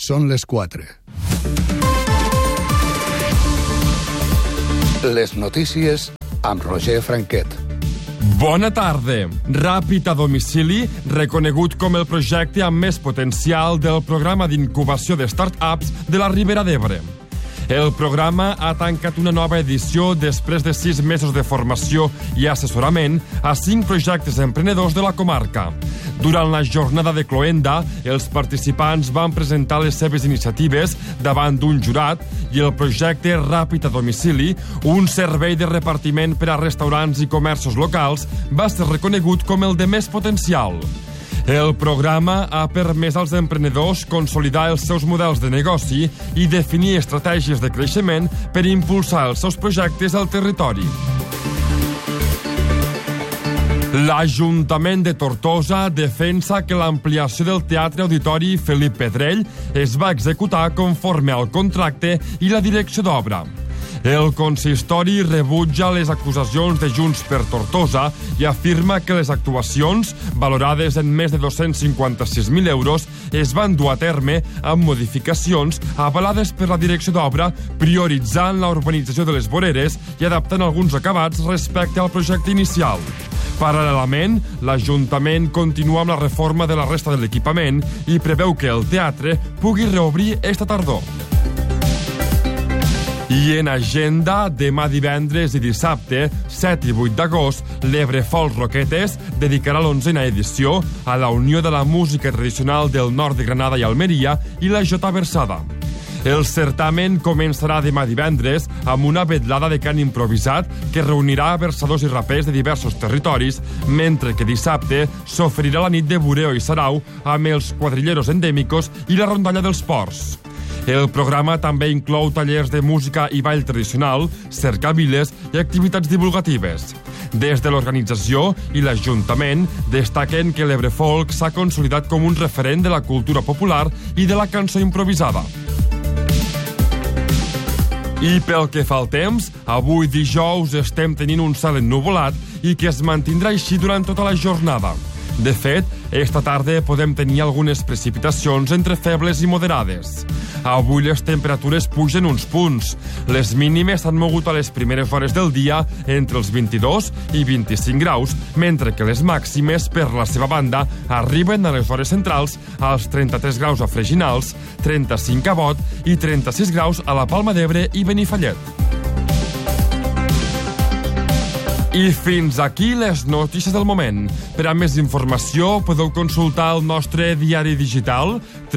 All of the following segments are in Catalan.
Són les 4. Les notícies amb Roger Franquet. Bona tarda. Ràpid a domicili, reconegut com el projecte amb més potencial del programa d'incubació de start-ups de la Ribera d'Ebre. El programa ha tancat una nova edició després de 6 mesos de formació i assessorament a 5 projectes emprenedors de la comarca. Durant la jornada de cloenda, els participants van presentar les seves iniciatives davant d'un jurat i el projecte Ràpid a domicili, un servei de repartiment per a restaurants i comerços locals, va ser reconegut com el de més potencial. El programa ha permès als emprenedors consolidar els seus models de negoci i definir estratègies de creixement per impulsar els seus projectes al territori. L'Ajuntament de Tortosa defensa que l'ampliació del Teatre Auditori Felip Pedrell es va executar conforme al contracte i la direcció d'obra. El consistori rebutja les acusacions de Junts per Tortosa i afirma que les actuacions, valorades en més de 256.000 euros, es van dur a terme amb modificacions avalades per la direcció d'obra, prioritzant la urbanització de les voreres i adaptant alguns acabats respecte al projecte inicial. Paral·lelament, l'Ajuntament continua amb la reforma de la resta de l'equipament i preveu que el teatre pugui reobrir esta tardor. I en agenda, demà divendres i dissabte, 7 i 8 d'agost, l'Ebre Folk Roquetes dedicarà l'11a edició a la Unió de la Música Tradicional del Nord de Granada i Almeria i la Jota Versada. El certamen començarà demà divendres amb una vedlada de cant improvisat que reunirà versadors i rapers de diversos territoris, mentre que dissabte s'oferirà la nit de bureo i sarau amb els quadrilleros endèmicos i la rondalla dels ports. El programa també inclou tallers de música i ball tradicional, cercaviles i activitats divulgatives. Des de l'organització i l'Ajuntament destaquen que l'Ebre Folk s'ha consolidat com un referent de la cultura popular i de la cançó improvisada. I pel que fa al temps, avui dijous estem tenint un cel ennuvolat i que es mantindrà així durant tota la jornada. De fet, esta tarda podem tenir algunes precipitacions entre febles i moderades. Avui les temperatures pugen uns punts. Les mínimes s'han mogut a les primeres hores del dia entre els 22 i 25 graus, mentre que les màximes, per la seva banda, arriben a les hores centrals als 33 graus a Freginals, 35 a Bot i 36 graus a la Palma d'Ebre i Benifallet. I fins aquí les notícies del moment. Per a més informació podeu consultar el nostre diari digital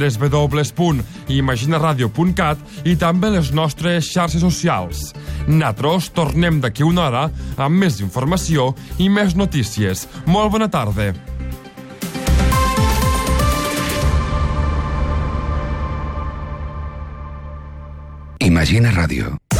www.imaginaradio.cat i també les nostres xarxes socials. Nosaltres tornem d'aquí una hora amb més informació i més notícies. Molt bona tarda. Imagina Ràdio.